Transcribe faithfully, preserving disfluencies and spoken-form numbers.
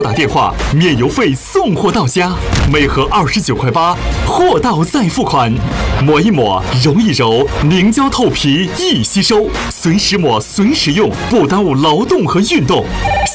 打电话免邮费送货到家，每盒二十九块八，货到再付款。抹一抹，揉一揉，凝胶透皮易吸收，随时抹随时用，不耽误劳动和运动。